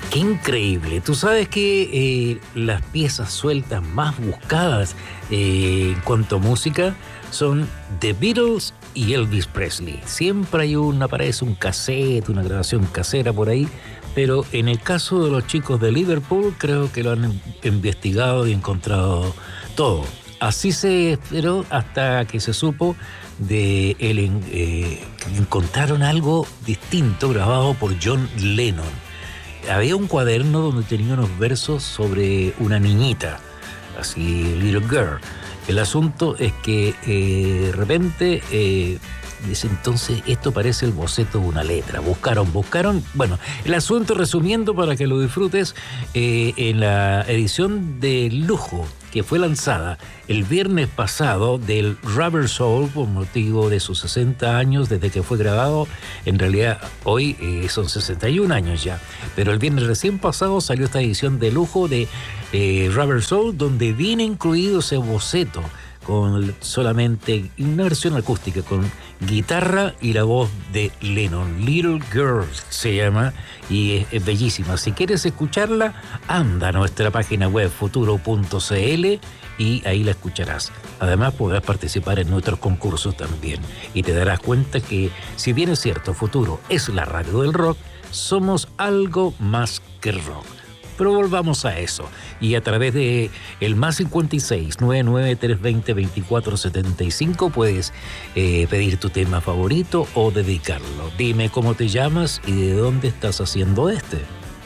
Qué increíble. Tú sabes que las piezas sueltas más buscadas en cuanto a música son The Beatles y Elvis Presley. Siempre hay aparece un cassette, una grabación casera por ahí, pero en el caso de los chicos de Liverpool creo que lo han investigado y encontrado todo. Así se esperó hasta que se supo de que encontraron algo distinto grabado por John Lennon. Había un cuaderno donde tenía unos versos sobre una niñita, así, little girl. El asunto es que de repente dice, entonces esto parece el boceto de una letra. Buscaron. Bueno, el asunto, resumiendo para que lo disfrutes, en la edición de lujo que fue lanzada el viernes pasado del Rubber Soul por motivo de sus 60 años desde que fue grabado. En realidad hoy son 61 años ya, pero el viernes recién pasado salió esta edición de lujo de Rubber Soul, donde viene incluido ese boceto con solamente una versión acústica con guitarra y la voz de Lennon. Little Girl se llama y es bellísima. Si quieres escucharla, anda a nuestra página web futuro.cl y ahí la escucharás. Además podrás participar en nuestros concursos también y te darás cuenta que, si bien es cierto, Futuro es la radio del rock, somos algo más que rock. Pero volvamos a eso. Y a través de el +56 99 320 2475 puedes pedir tu tema favorito o dedicarlo. Dime cómo te llamas y de dónde estás haciendo este.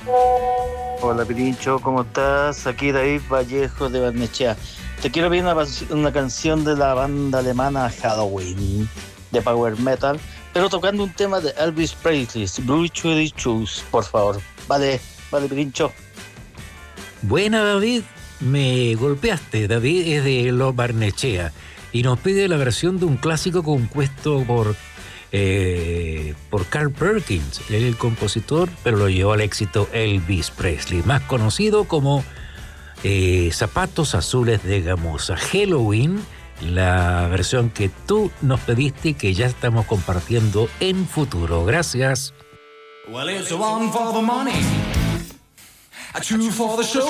Hola Pirincho, ¿cómo estás? Aquí David Vallejo de Barnechea. Te quiero pedir una canción de la banda alemana Halloween, de Power Metal, pero tocando un tema de Elvis Presley, Blueberry Shoes, por favor. Vale, Pirincho. Buena, David, me golpeaste. David es de Los Barnechea y nos pide la versión de un clásico compuesto por Carl Perkins, el compositor, pero lo llevó al éxito Elvis Presley, más conocido como Zapatos Azules de Gamuza. Halloween, la versión que tú nos pediste y que ya estamos compartiendo en Futuro. Gracias. Well, it's one for the money, a two for the show.